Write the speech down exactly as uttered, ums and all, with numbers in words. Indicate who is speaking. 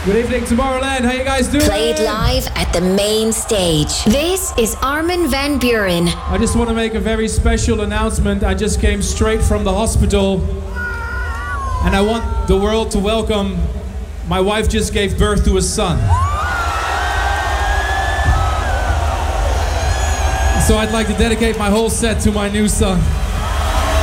Speaker 1: Good evening, Tomorrowland. How you guys doing?
Speaker 2: Played live at the main stage. This is Armin van Buuren.
Speaker 1: I just want to make a very special announcement. I just came straight from the hospital, and I want the world to welcome. My wife just gave birth to a son. So I'd like to dedicate my whole set to my new son.